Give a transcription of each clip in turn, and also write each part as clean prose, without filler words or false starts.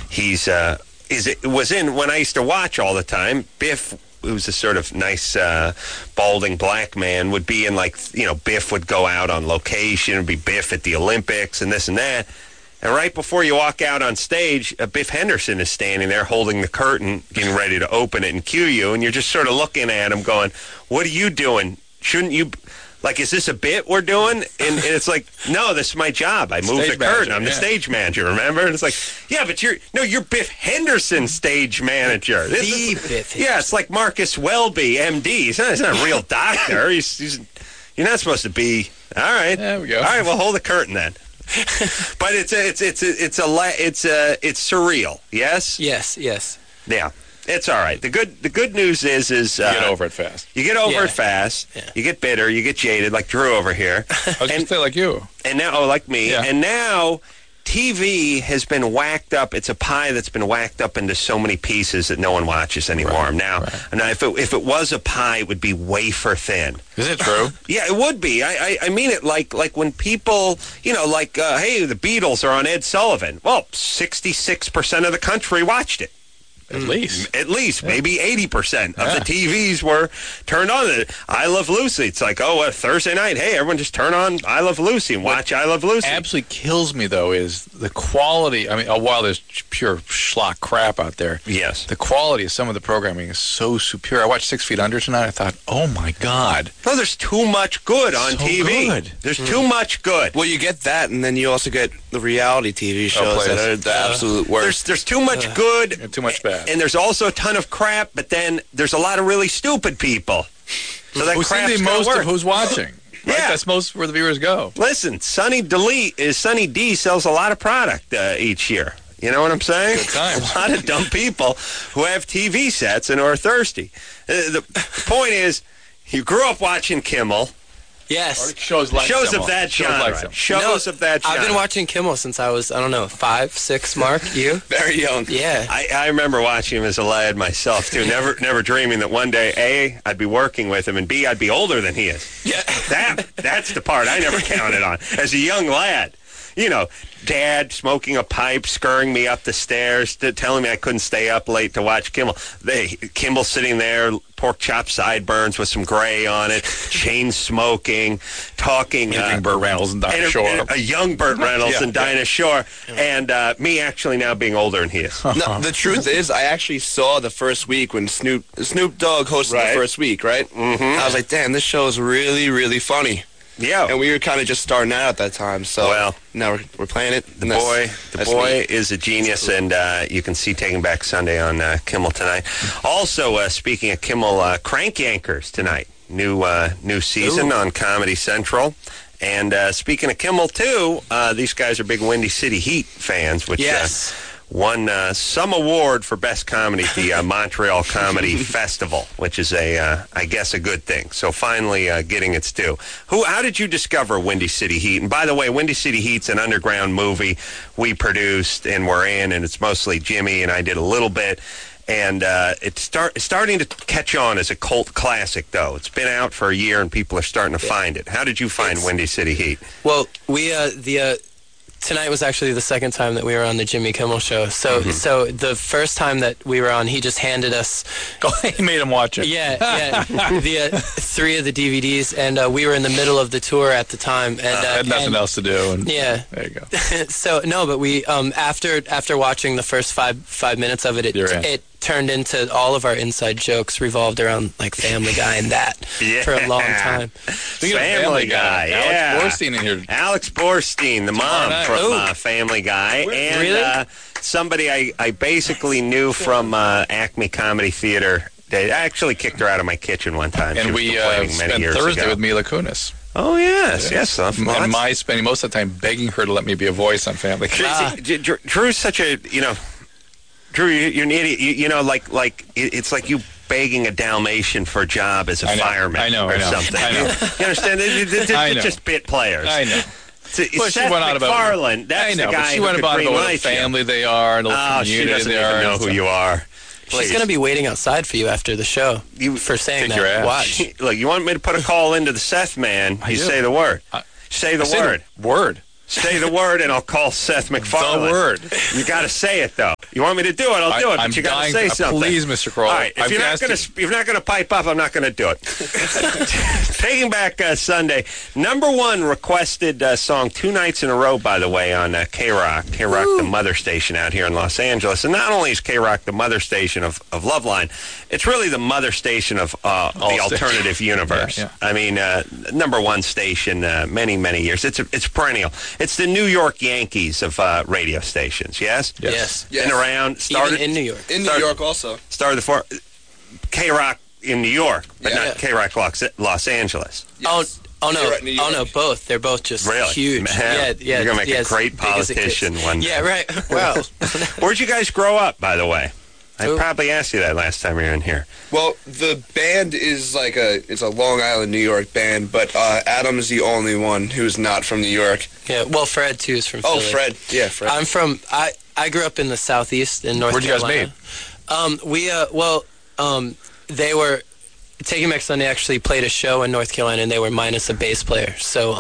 was in when I used to watch all the time. Biff, who's a sort of nice, balding black man, would be in Biff would go out on location, it'd be Biff at the Olympics and this and that. And right before you walk out on stage, Biff Henderson is standing there holding the curtain, getting ready to open it and cue you, and you're just sort of looking at him going, what are you doing? Shouldn't you... is this a bit we're doing? And it's like, no, this is my job. I moved the curtain. I'm the stage manager, remember? And it's like, yeah, but you're Biff Henderson, stage manager. Biff Henderson. Yeah, it's like Marcus Welby, MD. He's not a real doctor. You're not supposed to be. All right. There we go. All right, well, hold the curtain then. But it's surreal. Yes. Yes. Yeah. It's all right. The good news is you get over it fast. You get over it fast. Yeah. You get bitter. You get jaded, like Drew over here. I was going to say like you. And now, like me. Yeah. And now, TV has been whacked up. It's a pie that's been whacked up into so many pieces that no one watches anymore. Right, now, if it was a pie, it would be wafer thin. Is it true? Yeah, it would be. I mean it like when people, hey, the Beatles are on Ed Sullivan. Well, 66% of the country watched it. At least. Maybe 80% of the TVs were turned on. I Love Lucy. It's like, Thursday night, hey, everyone just turn on I Love Lucy and watch I Love Lucy. Absolutely kills me, though, is the quality. I mean, while there's pure schlock crap out there, yes, the quality of some of the programming is so superior. I watched 6 Feet Under tonight. I thought, oh, my God. No, there's too much good on TV. Good. There's too much good. Well, you get that, and then you also get the reality TV shows that are the absolute worst. There's too much good. And too much bad. And there's also a ton of crap, but then there's a lot of really stupid people. So that crap's the most work. of who's watching. Right? Yeah. That's most where the viewers go. Listen, Sunny D sells a lot of product each year. You know what I'm saying? Good times. A lot of dumb people who have TV sets and who are thirsty. The point is, you grew up watching Kimmel. Yes. Shows of that genre. Shows of that genre. I've been watching Kimmel since I was, 5, 6, Mark. You? Very young. Yeah. I remember watching him as a lad myself, too. Never dreaming that one day, A, I'd be working with him, and B, I'd be older than he is. Yeah. That's the part I never counted on. As a young lad, Dad smoking a pipe, scurrying me up the stairs, telling me I couldn't stay up late to watch Kimmel. Kimmel sitting there, pork chop sideburns with some gray on it, chain smoking, talking. Interviewing Burt Reynolds and Dinah Shore. A young Burt Reynolds and Dinah Shore. And me actually now being older than he is. No, the truth is, I actually saw the first week when Snoop Dogg hosted the first week, right? Mm-hmm. I was like, damn, this show is really, really funny. Yeah. And we were kind of just starting out at that time, so now we're playing it. The boy is a genius, and you can see Taking Back Sunday on Kimmel tonight. Also, speaking of Kimmel, Crank Yankers tonight. New season on Comedy Central. And speaking of Kimmel, too, these guys are big Windy City Heat fans, which won some award for Best Comedy at the Montreal Comedy Festival, which is I guess, a good thing. So finally getting its due. How did you discover Windy City Heat? And by the way, Windy City Heat's an underground movie we produced and we're in, and it's mostly Jimmy, and I did a little bit. And it's starting to catch on as a cult classic, though. It's been out for a year, and people are starting to find it. How did you find Windy City Heat? Well, we tonight was actually the second time that we were on the Jimmy Kimmel Show. So the first time that we were on, he just handed us... He made him watch it. Yeah. The 3 of the DVDs, and we were in the middle of the tour at the time. And had nothing else to do. And yeah. There you go. So, no, but we, after watching the first five minutes of it, it turned into all of our inside jokes revolved around like Family Guy and that for a long time. Family Guy, Alex Borstein in here. Alex Borstein, the mom from Family Guy. And really? Somebody I basically knew from Acme Comedy Theater. They actually kicked her out of my kitchen one time. And we spent Thursday with Mila Kunis. Oh, yes. And my spending most of the time begging her to let me be a voice on Family Guy. Drew's such a, Drew, you're an idiot. It's like you begging a Dalmatian for a job as a fireman or something. I know. You understand? They're just bit players. I know. Well, Seth MacFarlane, that's the guy she went about what a family they are and a little community she doesn't they are. Even know who you are. Please. She's going to be waiting outside for you after the show for saying that. Watch. Look, you want me to put a call into the Seth man, say the word. Say the word. Word. Say the word, and I'll call Seth MacFarlane. The word. You got to say it, though. You want me to do it? I'll do it. But you got to say something. Please, Mr. Kroll. All right. If you're not going to pipe up, I'm not going to do it. Taking back Sunday, number one requested song 2 nights in a row, by the way, on K-Rock. K-Rock, the mother station out here in Los Angeles. And not only is K-Rock the mother station of Loveline, it's really the mother station of the alternative universe. Yeah. I mean, number one station many, many years. It's perennial. It's the New York Yankees of radio stations, yes? Yes. Been around. Started in New York. In New York also. Started K-Rock in New York, but not K-Rock Los Angeles. Yes. Oh no, both. They're both just huge. Man, yeah. You're going to make a great politician one day. Yeah, right. Well. Where'd you guys grow up, by the way? I probably asked you that last time you were in here. Well, the band is it's a Long Island, New York band, but Adam's the only one who's not from New York. Yeah, well, Fred, too, is from Philly. Oh, Fred. Yeah, Fred. I'm from, I grew up in the Southeast in North Carolina. Where'd you guys meet? They were, Taking Back Sunday actually played a show in North Carolina, and they were minus a bass player. So.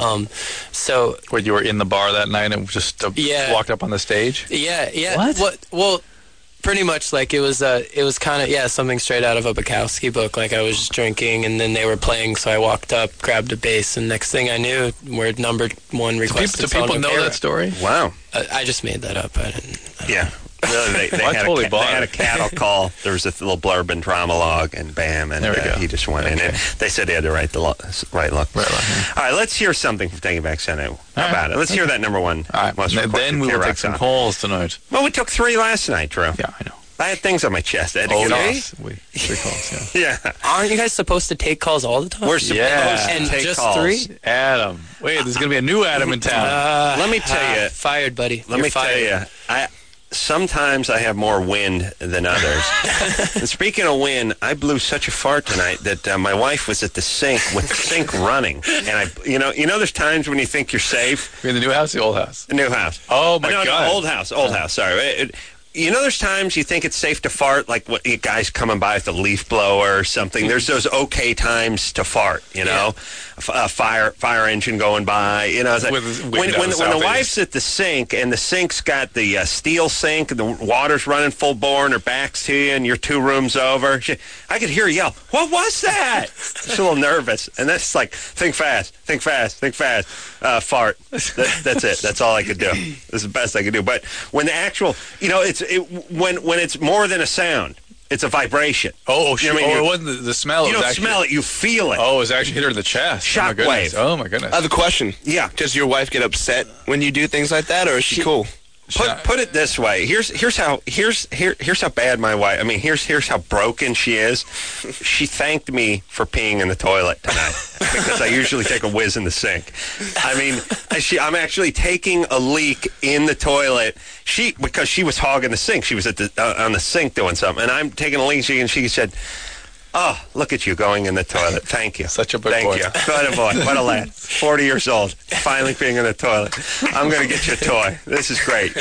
Where you were in the bar that night and just walked up on the stage? Yeah. What? Well, pretty much, like, it was kind of, something straight out of a Bukowski book. Like, I was just drinking, and then they were playing, so I walked up, grabbed a bass, and next thing I knew, we're number one requested song. Do people know that story? Wow. I just made that up. I didn't. Really, they had a cattle call. There was a little blurb in Dramalog, and bam, and he just went in. And they said they had to write the right look. All right, let's hear something from Taking Back Sunday. How about it? Let's hear that number one. All right, then we will take some calls tonight. Well, we took 3 last night, Drew. Yeah, I know. I had things on my chest. I had to get off. 3 calls, yeah. Aren't you guys supposed to take calls all the time? We're supposed to take just calls. 3? Adam. Wait, there's going to be a new Adam in town. Let me tell you. Fired, buddy. Let me tell you. Sometimes I have more wind than others. And speaking of wind, I blew such a fart tonight that my wife was at the sink with the sink running. And there's times when you think you're safe. You're in the new house, the old house? The new house. Oh my God! No, old house. Sorry. There's times you think it's safe to fart, like what guys coming by with a leaf blower or something. There's those okay times to fart, a fire engine going by. It's like when the wife's at the sink and the sink's got the steel sink and the water's running full bore and her back's to you and you're 2 rooms over, I could hear her yell, "What was that?" She's a little nervous, and that's like, think fast, fart. That's it. That's all I could do. This is the best I could do. But when the actual, when it's more than a sound, it's a vibration. Oh, sure. It wasn't the smell. You don't smell it, you feel it. Oh, it was actually hit her in the chest. Shockwave. Oh, my goodness. I have a question. Yeah. Does your wife get upset when you do things like that, or is she cool? Put it this way. Here's how bad my wife. I mean, here's how broken she is. She thanked me for peeing in the toilet tonight because I usually take a whiz in the sink. I mean, I'm actually taking a leak in the toilet. Because she was hogging the sink. She was on the sink doing something, and I'm taking a leak. And she said, "Oh, look at you going in the toilet. Thank you. Such a good boy. Thank you. What a boy. What a lad. 40 years old. Finally being in the toilet. I'm going to get you a toy. This is great."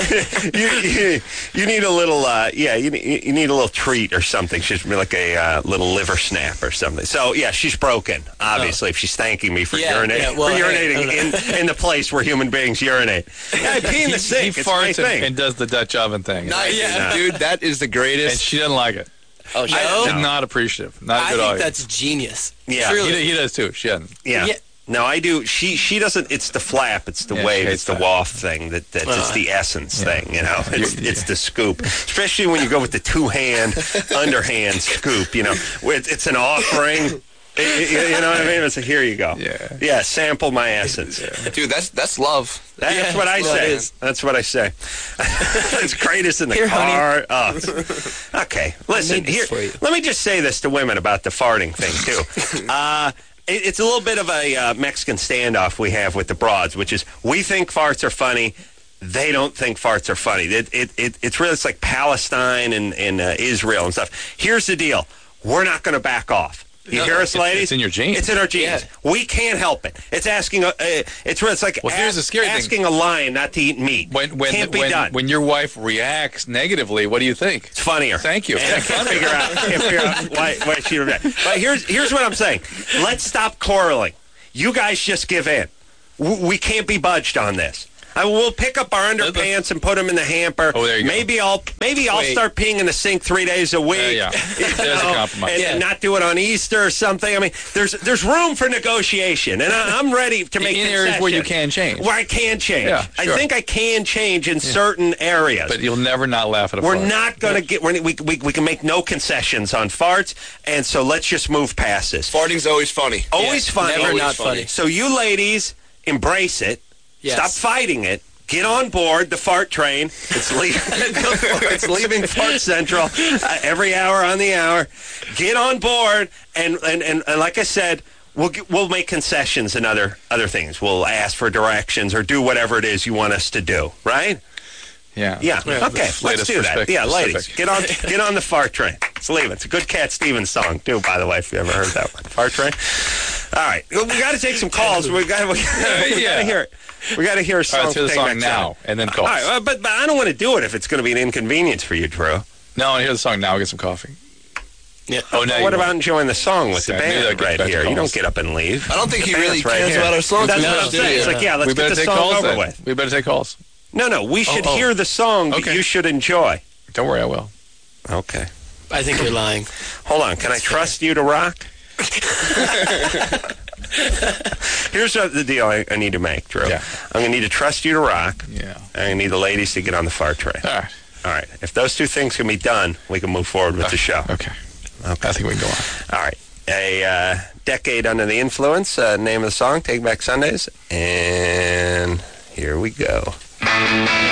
You need a little, you need a little treat or something. She's like a little liver snap or something. So, she's broken, obviously, if she's thanking me for urinating in the place where human beings urinate. I pee in the sink. He farts and does the Dutch oven thing. Dude, that is the greatest. And she doesn't like it. Oh, She's not appreciative. Not a good audience. I think that's genius. Yeah. He does too. She doesn't. Yeah. No, I do. She doesn't. It's the flap. It's the wave. It's the waft thing. It's the essence thing. It's the scoop. Especially when you go with the 2-hand underhand scoop. It's an offering. You know what I mean? It's like, here you go. Yeah. Sample my essence. Dude, that's love. That's what I say. That's what I say. It's greatest in the car. Oh. Okay. Listen, here. Let me just say this to women about the farting thing too. It's a little bit of a Mexican standoff we have with the broads, which is we think farts are funny. They don't think farts are funny. It's like Palestine and Israel and stuff. Here's the deal. We're not going to back off. You hear us, ladies? It's in your genes. It's in our genes. Yeah. We can't help it. It's asking. It's like here's the scary asking thing. A lion not to eat meat. Can't be done. When your wife reacts negatively, what do you think? It's funnier. Thank you. And I can't figure out why she reacts. But here's what I'm saying. Let's stop quarreling. You guys just give in. We can't be budged on this. We'll pick up our underpants and put them in the hamper. Oh, there you go. Maybe I'll start peeing in the sink 3 days a week. Yeah. There's a compromise. And not do it on Easter or something. I mean, there's room for negotiation, and I'm ready to make in concessions. areas where you can change. Where I can change. Yeah, I sure. think I can change in certain areas. But you'll never not laugh at a We're fart. not going to get. We can make no concessions on farts, and so let's just move past this. Farting's always funny. Always funny. Never Always not funny. funny. So you ladies embrace it. Yes. Stop fighting it. Get on board the fart train. It's leaving. It's leaving Fart Central every hour on the hour. Get on board, and like I said, we'll make concessions and other things. We'll ask for directions or do whatever it is you want us to do. Right? Yeah. Yeah. Okay. Let's do that. Yeah, ladies, get on the fart train. Let's leave it. It's a good Cat Stevens song too, by the way. If you ever heard that one, fart train. All right, we got to take some calls. We got to hear it. We got to hear a song. All right, let's hear the Take song Back now, Sunday. and then calls. All right, but I don't want to do it if it's going to be an inconvenience for you, Drew. No, I want to hear the song now. Get some coffee. Yeah. Oh, no. What about enjoying the song with the Yeah, maybe band that gets right back to here? You calls. don't get up and leave. I don't think he The really band's right cares here. about our song. That's too what much, I'm do you? saying. It's like, yeah, let's we get better the take song calls over then. with. We better take calls. No, we should oh. hear the song that Okay. you should enjoy. Don't worry, I will. Okay. I think you're lying. Hold on. Can I trust you to rock? Here's the deal I need to make, Drew. Yeah. I'm going to need to trust you to rock. Yeah. I'm going to need the ladies to get on the fart train. All right. All right. If those two things can be done, we can move forward with the show. Okay. I think we can go on. All right. A Decade Under the Influence, name of the song, Take Back Sundays. And here we go.